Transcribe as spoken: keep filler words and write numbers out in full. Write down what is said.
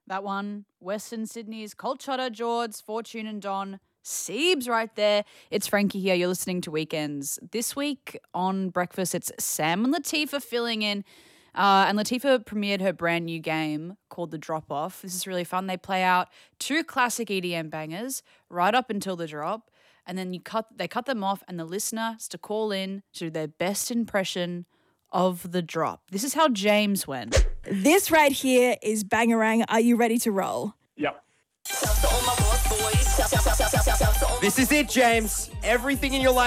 That one, Western Sydney's Colt Chotter, George, Fortune and Don, Siebes right there. It's Frankie here. You're listening to Weekends. This week on Breakfast, it's Sam and Latifah filling in. Uh, and Latifah premiered her brand new game called The Drop Off. This is really fun. They play out two classic E D M bangers right up until the drop. And then you cut. they cut them off and the listener has to call in to do their best impression of the drop. This is how James went. This right here is Bangarang. Are you ready to roll? Yep. This is it, James. Everything in your life